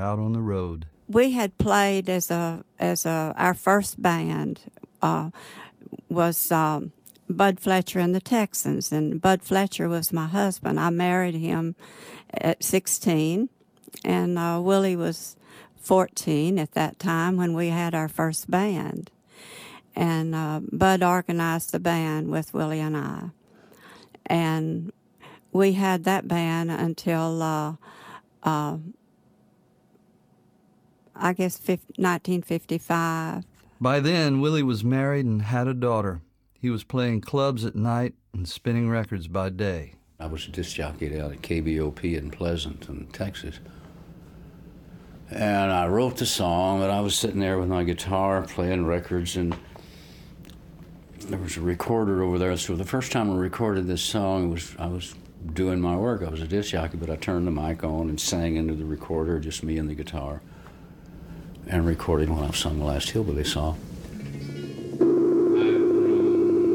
out on the road. We had played our first band was Bud Fletcher and the Texans, and Bud Fletcher was my husband. I married him at 16, and Willie was 14 at that time when we had our first band. And Bud organized the band with Willie and I. And we had that band until, I guess, 1955. By then, Willie was married and had a daughter. He was playing clubs at night and spinning records by day. I was a disc jockey out at KBOP in Pleasanton, Texas. And I wrote the song, but I was sitting there with my guitar playing records, and there was a recorder over there. So the first time I recorded this song, I was doing my work. I was a disc jockey, but I turned the mic on and sang into the recorder, just me and the guitar, and recorded when I sung the last Hillbilly song.